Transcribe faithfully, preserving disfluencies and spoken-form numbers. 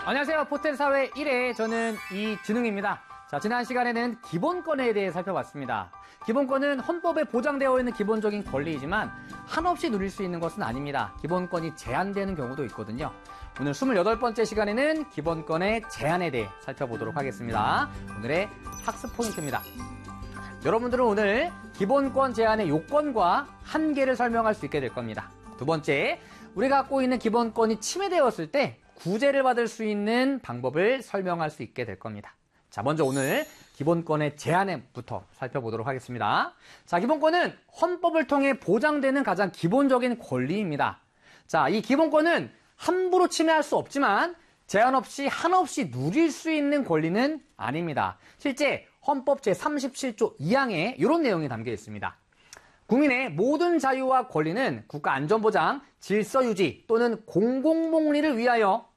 안녕하세요. 포텐사회 일 회 저는 이준웅입니다. 자, 지난 시간에는 기본권에 대해 살펴봤습니다. 기본권은 헌법에 보장되어 있는 기본적인 권리이지만 한없이 누릴 수 있는 것은 아닙니다. 기본권이 제한되는 경우도 있거든요. 오늘 이십팔 번째 시간에는 기본권의 제한에 대해 살펴보도록 하겠습니다. 오늘의 학습 포인트입니다. 여러분들은 오늘 기본권 제한의 요건과 한계를 설명할 수 있게 될 겁니다. 두 번째, 우리가 갖고 있는 기본권이 침해되었을 때 구제를 받을 수 있는 방법을 설명할 수 있게 될 겁니다. 자, 먼저 오늘 기본권의 제한부터 살펴보도록 하겠습니다. 자, 기본권은 헌법을 통해 보장되는 가장 기본적인 권리입니다. 자, 이 기본권은 함부로 침해할 수 없지만 제한 없이 한없이 누릴 수 있는 권리는 아닙니다. 실제 헌법 제삼십칠 조 이 항에 이런 내용이 담겨 있습니다. 국민의 모든 자유와 권리는 국가 안전보장, 질서 유지 또는 공공복리를 위하여